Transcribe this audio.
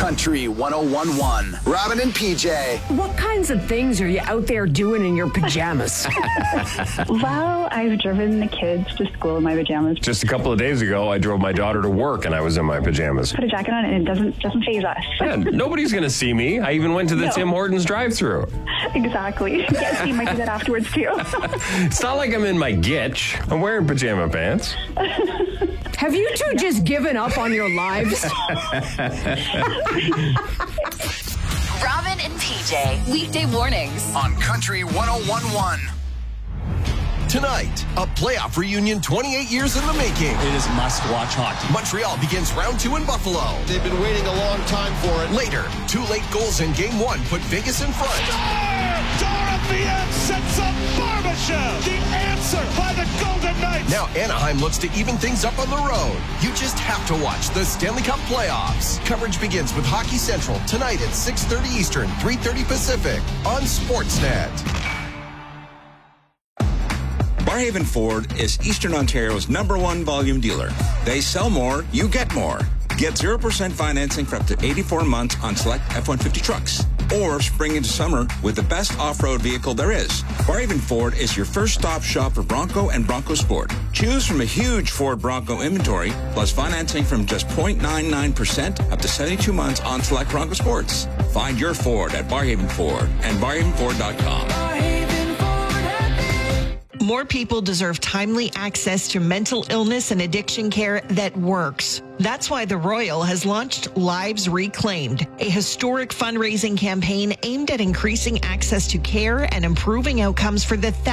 Country 101.1. Robin and PJ. What kinds of things are you out there doing in your pajamas? Well, I've driven the kids to school in my pajamas. Just a couple of days ago, I drove my daughter to work and I was in my pajamas. Put a jacket on and it doesn't faze us. Yeah, nobody's going to see me. I even went to the No. Tim Hortons drive-thru. Exactly. Yes, you might do that afterwards too. It's not like I'm in my gitch. I'm wearing pajama pants. Have you two just given up on your lives? Robin and PJ, weekday mornings. On Country 101.1. Tonight, a playoff reunion 28 years in the making. It is must-watch hockey. Montreal begins round 2 in Buffalo. They've been waiting a long time for it. Later, 2 late goals in Game 1 put Vegas in front. Dorofeev sets up Barbashev, the answer by the Golden Knights. Now Anaheim looks to even things up on the road. You just have to watch the Stanley Cup playoffs. Coverage begins with Hockey Central tonight at 6:30 Eastern, 3:30 Pacific on Sportsnet. Barhaven Ford is Eastern Ontario's #1 volume dealer. They sell more, you get more. Get 0% financing for up to 84 months on select F-150 trucks. Or spring into summer with the best off-road vehicle there is. Barhaven Ford is your first-stop shop for Bronco and Bronco Sport. Choose from a huge Ford Bronco inventory, plus financing from just 0.99% up to 72 months on select Bronco Sports. Find your Ford at Barhaven Ford and barhavenford.com. More people deserve timely access to mental illness and addiction care that works. That's why the Royal has launched Lives Reclaimed, a historic fundraising campaign aimed at increasing access to care and improving outcomes for the